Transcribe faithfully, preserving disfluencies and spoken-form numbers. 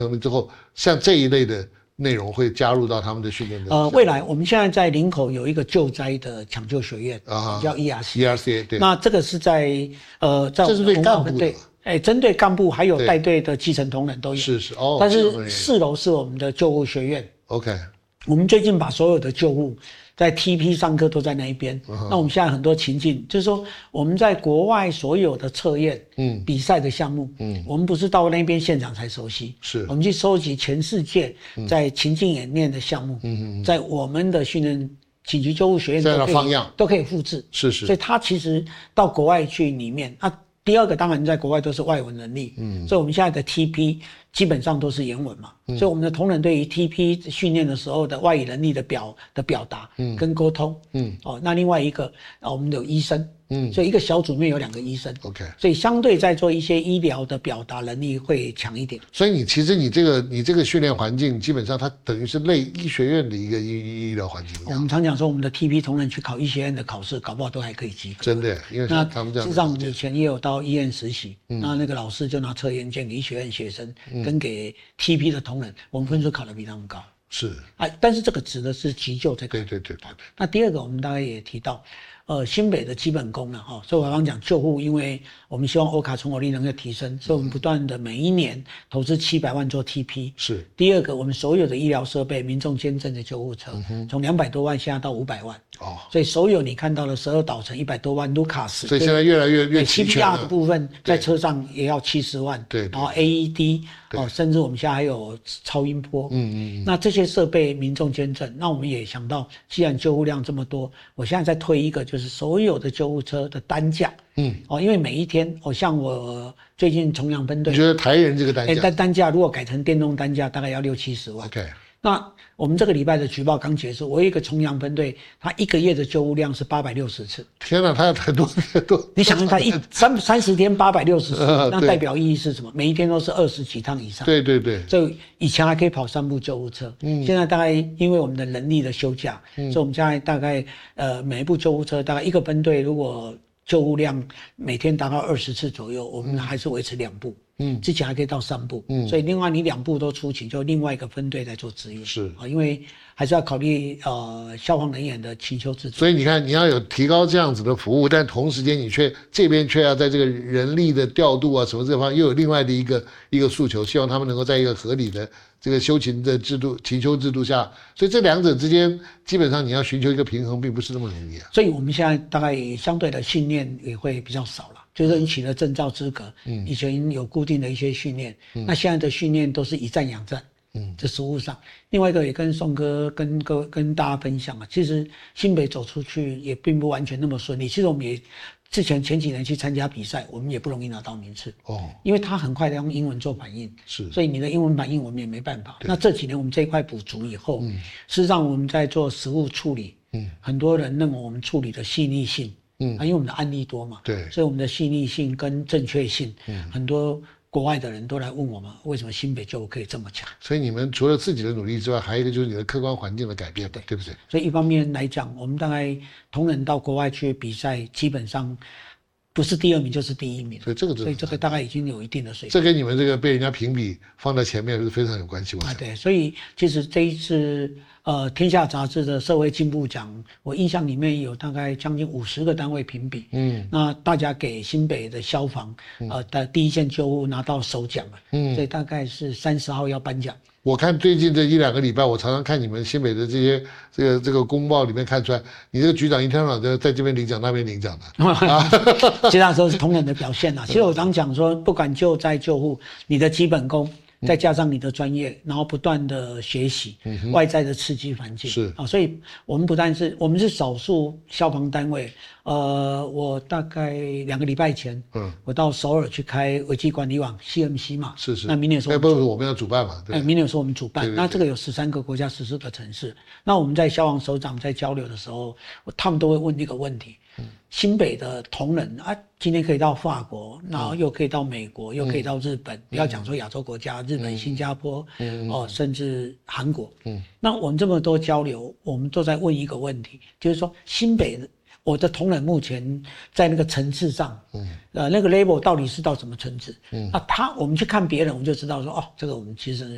成了之后，像这一类的内容会加入到他们的训练的。 呃，未来我们现在在林口有一个救灾的抢救学院，啊、叫 E R C。E R C 对。 那这个是在呃，在这是对干部的。 哎，针对干部还有带队的基层同仁都有。 是是哦。 但是四楼是我们的救护学院。 OK。 我们最近把所有的救护在 T P 上课都在那一边。Uh-huh. 那我们现在很多情境，就是说我们在国外所有的测验、嗯，比赛的项目，嗯，我们不是到那边现场才熟悉， 是我们去收集全世界在情境演练的项目，嗯，在我们的训练紧急救护学院都可以都可以复制， 是是。 所以它其实到国外去里面啊。第二个当然在国外都是外文能力，嗯，所以我们现在的 T P 基本上都是言文嘛，嗯，所以我们的同仁对于 T P 训练的时候的外语能力的表的表达，嗯，跟沟通，嗯，哦，那另外一个啊，我们有医生，嗯，所以一个小组里面有两个医生 ，OK， 所以相对在做一些医疗的表达能力会强一点。 所以你其实你这个你这个训练环境基本上它等于是类医学院的一个医医疗环境。 我们常讲说我们的 T P 同仁去考医学院的考试，搞不好都还可以及格。 真的，因为那他们这样。 事实上我们以前也有到医院实习，嗯，那那个老师就拿测验卷给医学院学生，嗯，跟给 T P 的同仁，我们分数考得比他们高。 是啊，但是这个指的是急救这个。 对对对对。 那第二个，我们大概也提到，呃，新北的基本功了哈，所以我刚刚讲救护，因为我们希望欧卡存活率能够提升，所以我们不断的每一年投资七百万做 T P。 是。 第二个，我们所有的医疗设备、民众监证的救护车，从两百多万现在到五百万。哦。所以所有你看到的十二岛城一百多万 Lucas， 所以现在越来越越齐全了。 C P R 的部分在车上也要七十万。 对。 然后 A E D。哦，甚至我们现在还有超音波，嗯嗯嗯，那这些设备民众监证，那我们也想到，既然救护量这么多，我现在在推一个，就是所有的救护车的单价，嗯，哦，因为每一天，哦，像我最近重阳分队， 你觉得台人这个单价， 单单价如果改成电动单价，大概要六七十万。 OK。 那我们这个礼拜的举报刚结束，我有一个重阳分队，他一个月的救护量是八百六十次。 天哪，他要太多太多！ 你想想看，一三三十天八百六十次，那代表意义是什么？每一天都是二十几趟以上。 对对对。 所以以前还可以跑三部救护车，嗯，现在大概因为我们的人力的休假，嗯，所以我们现在大概呃每一部救护车大概一个分队如果救护量每天达到二十次左右，我们还是维持两部。嗯，之前还可以到三部，嗯，所以另外你两部都出勤，就另外一个分队在做支援， 是啊，因为还是要考虑呃消防人员的勤修制度。 所以你看，你要有提高这样子的服务，但同时间你却这边却要在这个人力的调度啊什么这方面又有另外的一个一个诉求，希望他们能够在一个合理的这个修勤的制度、勤修制度下，所以这两者之间基本上你要寻求一个平衡，并不是那么容易啊。 所以我们现在大概相对的训练也会比较少了。就是你取得证照资格，嗯，以前有固定的一些训练，嗯，那现在的训练都是以战养战，嗯，这实务上。另外一个也跟宋哥跟跟跟大家分享啊，其实新北走出去也并不完全那么顺利。其实我们也之前前几年去参加比赛，我们也不容易拿到名次哦，因为他很快的用英文做反应，是，所以你的英文反应我们也没办法。那这几年我们这一块补足以后，嗯，事实上我们在做实务处理，嗯，很多人认为我们处理的细腻性。嗯，啊，因为我们的案例多嘛， 对， 所以我们的细腻性跟正确性，嗯，很多国外的人都来问我们，为什么新北救护可以这么强？ 所以你们除了自己的努力之外，还有一个就是你的客观环境的改变，对，对不对？ 所以一方面来讲，我们大概同仁到国外去比赛，基本上不是第二名就是第一名， 所以这个， 所以这个大概已经有一定的水平。 这跟你们这个被人家评比放在前面是非常有关系，我想。 啊，对，所以其实这一次。呃，天下杂志的社会进步奖，我印象里面有大概将近五十个单位评比，嗯，那大家给新北的消防，嗯、呃的第一线救护拿到首奖了，嗯，所以大概是三十号要颁奖。 我看最近这一两个礼拜，我常常看你们新北的这些这个这个公报里面看出来，你这个局长一天到晚在在这边领奖那边领奖的，啊， 其实那时候是同仁的表现啦。其实我常讲说，不管救灾救护，你的基本功。再加上你的专业，然后不断的学习，嗯、外在的刺激环境是啊，所以我们不但是我们是少数消防单位，呃，我大概两个礼拜前，嗯，我到首尔去开危机管理网 C M C 嘛， 是是， 那明年说， 哎，不是我们要主办嘛，对， 哎，明年说我们主办， 对对对， 那这个有十三个国家十四个城市，那我们在消防首长在交流的时候，他们都会问一个问题。嗯、新北的同仁啊，今天可以到法国，然后又可以到美国，嗯、又可以到日本，嗯、不要讲说亚洲国家，日本、嗯、新加坡，嗯、哦，甚至韩国。嗯，那我们这么多交流，我们都在问一个问题，就是说新北的我的同仁目前在那个层次上，嗯，呃，那个 label 到底是到什么层次？嗯，那他我们去看别人，我们就知道说，哦，这个我们其实